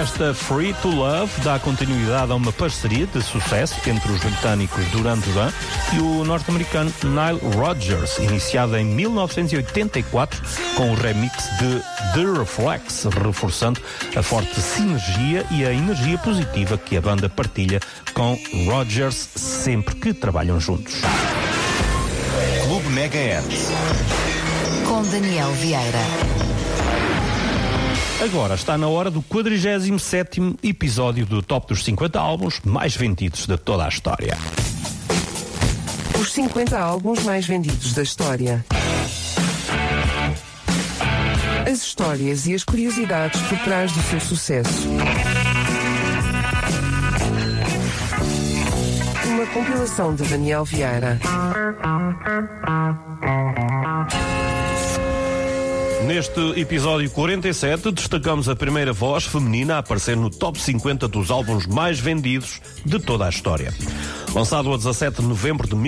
Esta Free to Love dá continuidade a uma parceria de sucesso entre os britânicos Duran Duran e o norte-americano Nile Rodgers, iniciada em 1984 com o remix de The Reflex, reforçando a forte sinergia e a energia positiva que a banda partilha com Rodgers sempre que trabalham juntos. Clube Megahertz com Daniel Vieira. Agora está na hora do 47º episódio do Top dos 50 álbuns mais vendidos de toda a história. Os 50 álbuns mais vendidos da história. As histórias e as curiosidades por trás do seu sucesso. Uma compilação de Daniel Vieira. Neste episódio 47, destacamos a primeira voz feminina a aparecer no top 50 dos álbuns mais vendidos de toda a história. Lançado a 17 de novembro de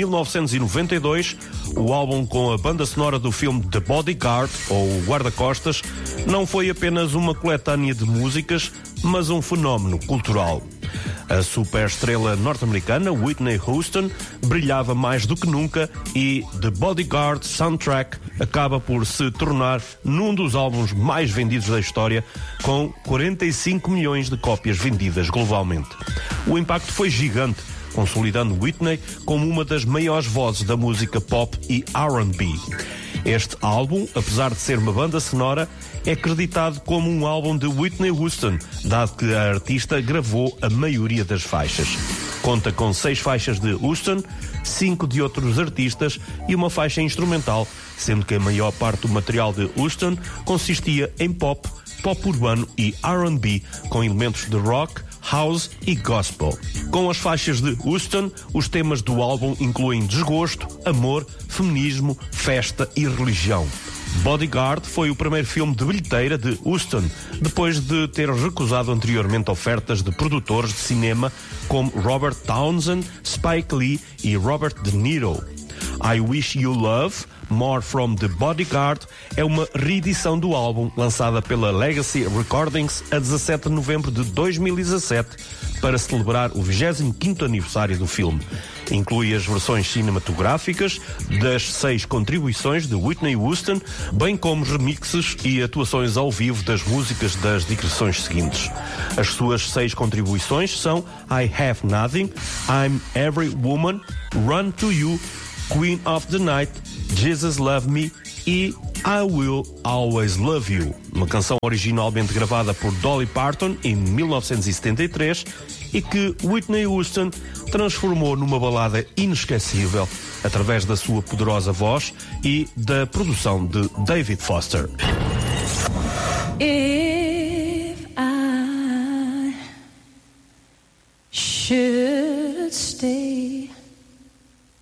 1992, o álbum com a banda sonora do filme The Bodyguard, ou Guarda-Costas, não foi apenas uma coletânea de músicas, mas um fenómeno cultural. A superestrela norte-americana Whitney Houston brilhava mais do que nunca e The Bodyguard Soundtrack acaba por se tornar num dos álbuns mais vendidos da história, com 45 milhões de cópias vendidas globalmente. O impacto foi gigante, consolidando Whitney como uma das maiores vozes da música pop e R&B. Este álbum, apesar de ser uma banda sonora, é acreditado como um álbum de Whitney Houston, dado que a artista gravou a maioria das faixas. Conta com 6 faixas de Houston, 5 de outros artistas e uma faixa instrumental, sendo que a maior parte do material de Houston consistia em pop urbano e R&B, com elementos de rock, house e gospel. Com as faixas de Houston, os temas do álbum incluem desgosto, amor, feminismo, festa e religião. Bodyguard foi o primeiro filme de bilheteira de Houston, depois de ter recusado anteriormente ofertas de produtores de cinema como Robert Townsend, Spike Lee e Robert De Niro. I Wish You Love, More From The Bodyguard é uma reedição do álbum lançada pela Legacy Recordings a 17 de novembro de 2017 para celebrar o 25º aniversário do filme. Inclui as versões cinematográficas das 6 contribuições de Whitney Houston, bem como remixes e atuações ao vivo das músicas das digressões seguintes. As suas 6 contribuições são I Have Nothing, I'm Every Woman, Run To You, Queen of the Night, Jesus Love Me e I Will Always Love You, uma canção originalmente gravada por Dolly Parton em 1973 e que Whitney Houston transformou numa balada inesquecível através da sua poderosa voz e da produção de David Foster. If I should stay,